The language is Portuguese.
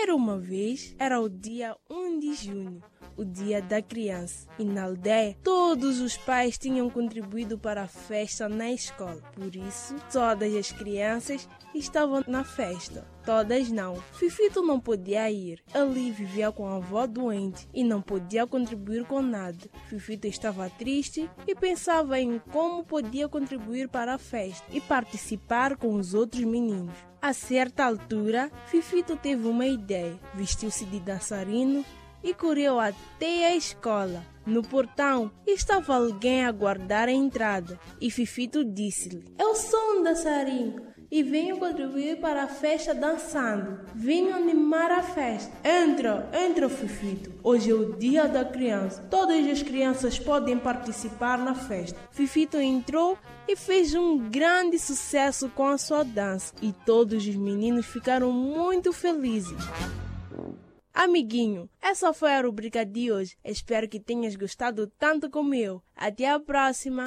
Era uma vez, era o dia 1 de junho, o dia da criança. E na aldeia, todos os pais tinham contribuído para a festa na escola. Por isso, todas as crianças estavam na festa. Todas não. Fifito não podia ir. Ele vivia com a avó doente e não podia contribuir com nada. Fifito estava triste e pensava em como podia contribuir para a festa e participar com os outros meninos. A certa altura, Fifito teve uma ideia. Vestiu-se de dançarino e correu até a escola. No portão estava alguém a guardar a entrada e Fifito disse-lhe: "Eu sou um dançarino e venho contribuir para a festa dançando. Venho animar a festa." Entra, Fifito. Hoje é o dia da criança. Todas as crianças podem participar na festa." Fifito entrou e fez um grande sucesso com a sua dança. E todos os meninos ficaram muito felizes. Amiguinho, essa foi a rubrica de hoje. Espero que tenhas gostado tanto como eu. Até a próxima!